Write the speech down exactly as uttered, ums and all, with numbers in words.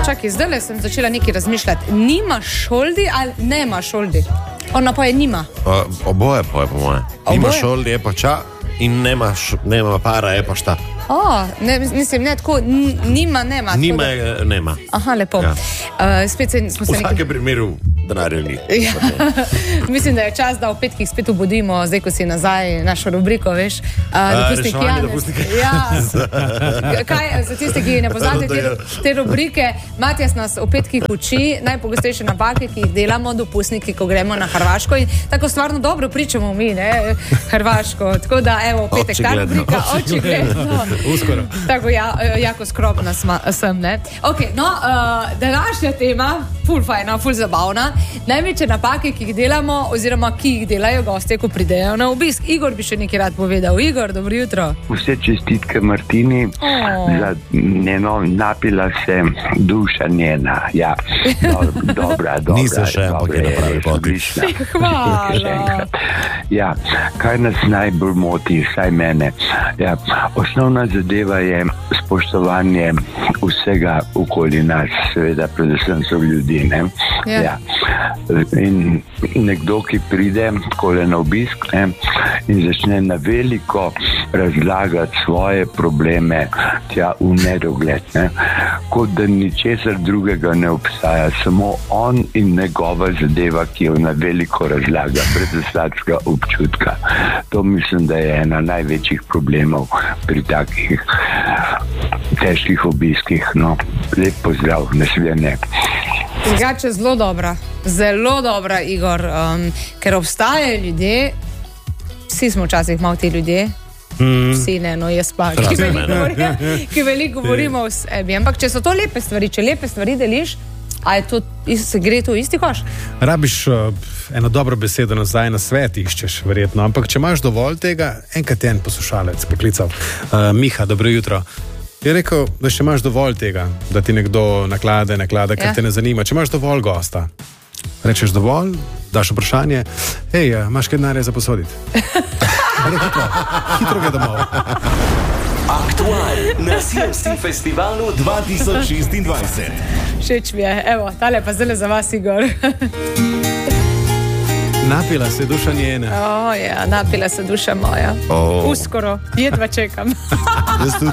čakaj, zdaj sem začela nekaj razmišljati. Nima šoldi ali nema šoldi? Ona pa je nima. O, oboje pa je po moje. Nima šoldi, je pa ča in nema, š, nema para, je pa šta. O, ne, mislim, ne tako, n, nima, nema. Nima je, da... nema. Aha, lepo. Ja. Uh, spet se, smo se v vsakem nekaj... primeru denarja ni. Ja. Mislim, da je čas, da v petkih spet obudimo, zdaj, ko si nazaj našo rubriko, veš. Uh, Reševanje dopustnika. Ja. Kaj, za tiste, ki ne poznate te, te rubrike, Matjas nas v petkih uči najpogostejše napake, ki jih delamo, dopustniki, ko gremo na Hrvaško in tako stvarno dobro pričamo mi, ne, Hrvaško. Tako da, evo, v petek ta rubrika, očigledno. Uskoro. Tako, ja, jako skromna sma, sem, ne. Ok, no, uh, današnja tema, ful fajna, ful zabavna. Največje napake, ki jih delamo, oziroma ki jih delajo gostje, ko pridejo na obisk. Igor bi še nekaj rad povedal. Igor, dobro jutro. Vse čestitke Martini, oh. za njeno napila se duša njena. Ja, do, dobra, dobra. Nisem še, ampak je napravi poti. Hvala. Ja, kaj nas najbolj moti, saj mene. Ja, osnovna zadeva je spoštovanje vsega okoli nas, seveda, predvsem so ljudje, ne? Ja. Ja. In nekdo, ki pride takole na obisk, ne, in začne na veliko razlagati svoje probleme tja v nedogled, ne, kot da ničesar drugega ne obstaja, samo on in njegova zadeva, ki jo na veliko razlaga, brez vsakega občutka. To mislim, da je ena največjih problemov pri takih težkih obiskih. No, lep pozdrav, nasvidenje. Drugače zelo dobra, zelo dobra, Igor, um, ker obstajajo ljudje, vsi smo včasih malo ti ljudje, mm. vsi ne, no jaz pa, ki veliko, govorim, ki veliko govorimo o sebi, ampak če so to lepe stvari, če lepe stvari deliš, a je to, se gre to isti koš? Rabiš uh, eno dobro besedo nazaj, na svet iščeš, verjetno, ampak če imaš dovolj tega, enkrat je en poslušalec poklical, uh, Miha, dobro jutro. Je rekel, da še imaš dovolj tega, da ti nekdo naklade, naklade, ker ja. te ne zanima. Če imaš dovolj gosta, rečeš dovolj, daš vprašanje, hej, imaš kaj denarja za posoditi? Hitro, hitro gre domov. Aktual na C M C festivalu dva tisoč šestindvajset. Všeč mi je, evo, tale pa zdaj za vas, Igor. Napila se duša njena. O, ja, napila se duša moja. Oh. Uskoro, jedva čekam.